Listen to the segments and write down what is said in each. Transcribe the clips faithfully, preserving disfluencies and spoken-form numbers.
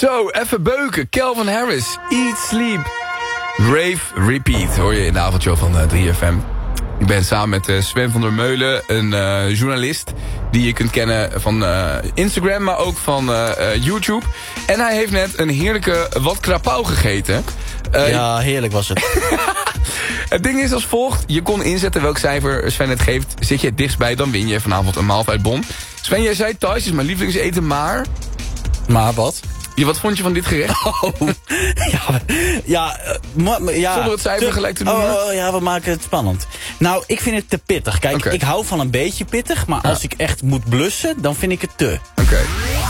Zo, even beuken. Calvin Harris, Eat, Sleep, Rave, Repeat. Hoor je in de avondshow van uh, drie F M. Ik ben samen met uh, Sven van der Meulen, een uh, journalist die je kunt kennen van uh, Instagram, maar ook van uh, uh, YouTube. En hij heeft net een heerlijke wat krapau gegeten. Uh, ja, heerlijk was het. Het ding is als volgt. Je kon inzetten welk cijfer Sven het geeft. Zit je het dichtstbij, dan win je vanavond een maaltijdbon. Sven, jij zei thuis is mijn lievelingseten, maar... Maar wat? Ja, wat vond je van dit gerecht? Oh, ja, ja, ma, ma, ja. Zonder het cijfer te, gelijk te doen. Oh, oh, ja, we maken het spannend. Nou, ik vind het te pittig. Kijk, okay. Ik hou van een beetje pittig, maar ja. Als ik echt moet blussen, dan vind ik het te. Oké. Okay.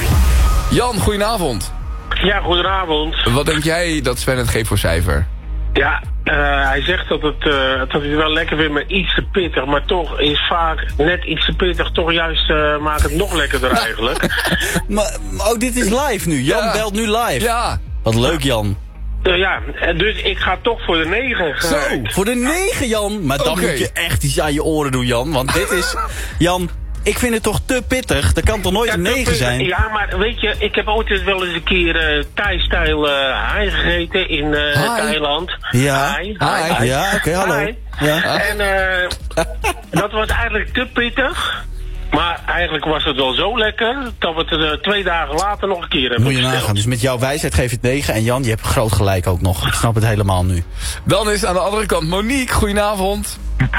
Jan, goedenavond. Ja, goedenavond. Wat denk jij dat Sven het geeft voor cijfer? Ja, uh, hij zegt dat, het, uh, dat hij het wel lekker vindt, maar iets te pittig. Maar toch is vaak net iets te pittig toch juist uh, maakt het nog lekkerder eigenlijk. maar, oh, dit is live nu. Jan ja. belt nu live. Ja. Wat leuk, Jan. Uh, ja, dus ik ga toch voor de negen. Zo, voor de negen, Jan. Maar dan okay. moet je echt iets aan je oren doen, Jan. Want dit is... Jan... Ik vind het toch te pittig? Dat kan toch nooit ja, een negen zijn? Ja, maar weet je, ik heb ooit wel eens een keer uh, Thai-stijl uh, haai gegeten in uh, Thailand. Ja, haai, haai, haai. Ja, oké, okay, hallo. Haai. Ja. En uh, dat was eigenlijk te pittig. Maar eigenlijk was het wel zo lekker dat we het uh, twee dagen later nog een keer hebben Moet je besteld. nagaan. Dus met jouw wijsheid geef je het negen. En Jan, je hebt groot gelijk ook nog. Ik snap het helemaal nu. Dan is aan de andere kant Monique. Goedenavond.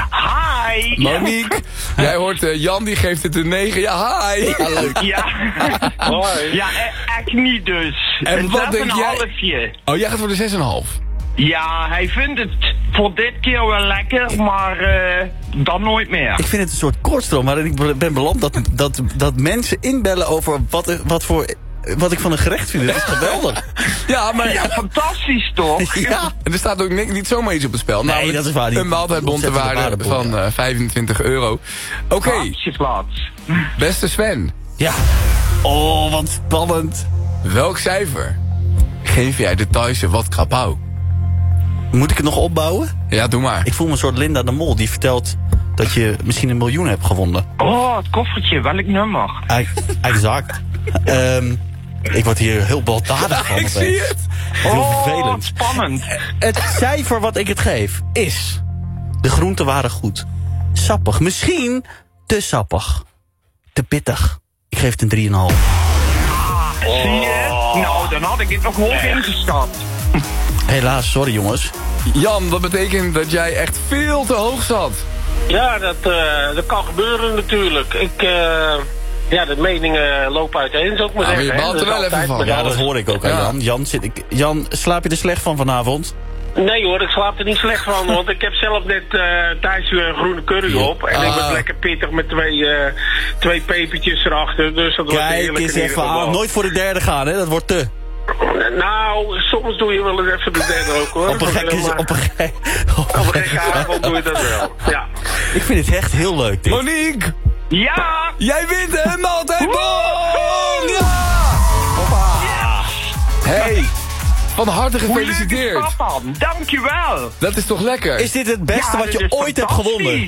Hi! Monique, jij hoort uh, Jan, die geeft het een negen. Ja, hi! Ja, leuk. Ja. Hoi. Ja, echt niet dus. En een wat denk jij? Halfje. Oh, jij gaat voor de zes komma vijf? Ja, hij vindt het voor dit keer wel lekker, maar uh, dan nooit meer. Ik vind het een soort kortstroom waarin ik ben beland dat, dat, dat mensen inbellen over wat, wat voor... Wat ik van een gerecht vind, dat is geweldig. Ja, maar... Ja, fantastisch toch? Ja. En er staat ook niet, niet zomaar iets op het spel. Nee, nou, dat is waar niet. Een maaltijdbon te waarde van uh, vijfentwintig euro. Oké. Okay. Beste Sven. Ja. Oh, wat spannend. Welk cijfer geef jij de Thaise wat krapau? Moet ik het nog opbouwen? Ja, doe maar. Ik voel me een soort Linda de Mol die vertelt dat je misschien een miljoen hebt gewonnen. Oh, het koffertje, welk nummer? Exact. um, ik word hier heel baldadig van. Ja, ik zie het. Heel oh, vervelend. Spannend. Het cijfer wat ik het geef is... De groenten waren goed. Sappig. Misschien te sappig. Te pittig. Ik geef het een drie komma vijf. Oh. Zie je? Nou, dan had ik het nog hoog ingeschat. Helaas, sorry jongens. Jan, dat betekent dat jij echt veel te hoog zat. Ja, dat, uh, dat kan gebeuren natuurlijk. Ik... Uh... Ja, de meningen lopen uiteen, zou ik maar ja, zeggen. Maar je baalt er wel even van. Ja, dat hoor ik ook aan ja. Jan. Jan, zit ik, Jan, slaap je er slecht van vanavond? Nee hoor, ik slaap er niet slecht van, want ik heb zelf net uh, thuis een groene curry op. En ah. ik ben lekker pittig met twee, uh, twee pepertjes erachter, dus dat Kijk, wordt heerlijk. Kijk eens even aan, nooit voor de derde gaan, hè? Dat wordt te... Nou, soms doe je wel eens even de derde ook hoor. Op een gekke, maar... op een gek, op een gekke avond doe je dat wel, ja. Ik vind het echt heel leuk, dit. Monique! Ja! Jij wint een maaltijdbon! Ja! Hoppa! Yes! Hey! Van harte gefeliciteerd! Hoe leuk is dat dan? Dankjewel! Dat is toch lekker? Is dit het beste ja, wat je ooit hebt gewonnen?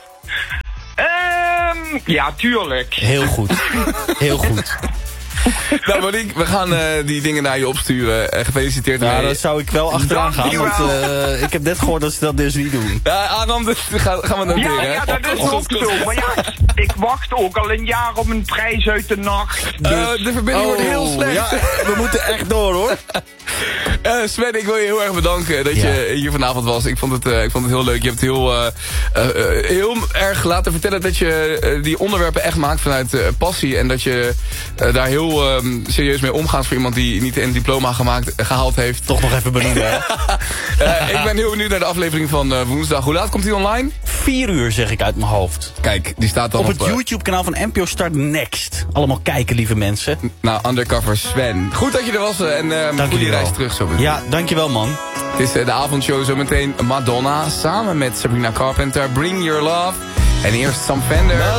Um, ja, tuurlijk. Heel goed. Heel goed. Nou Monique, we gaan uh, die dingen naar je opsturen. Uh, gefeliciteerd Ja, ermee. daar zou ik wel achteraan gaan, want uh, ik heb net gehoord dat ze dat dus niet doen. Ja, Adam, dus gaan, gaan we noteren. Ja, ja, dat is ook zo. Maar ja, ik wacht ook al een jaar op een prijs uit de nacht. Dus... Uh, de verbinding oh, wordt heel slecht. Ja, we moeten echt door hoor. Uh, Sven, ik wil je heel erg bedanken dat ja. je hier vanavond was. Ik vond het, uh, ik vond het heel leuk. Je hebt heel, uh, uh, heel erg laten vertellen dat je uh, die onderwerpen echt maakt vanuit uh, passie. En dat je uh, daar heel uh, serieus mee omgaat voor iemand die niet een diploma gemaakt, gehaald heeft. Toch nog even benoemen, hè? uh, ik ben heel benieuwd naar de aflevering van uh, woensdag. Hoe laat komt die online? Vier uur zeg ik uit mijn hoofd. Kijk, die staat dan op... Op het uh, YouTube-kanaal van N P O Start Next. Allemaal kijken, lieve mensen. Nou, Undercover Sven. Goed dat je er was en uh, goede reis terug zo meteen. Ja, dankjewel man. Het is uh, de avondshow zometeen Madonna samen met Sabrina Carpenter. Bring Your Love. En eerst Sam Fender.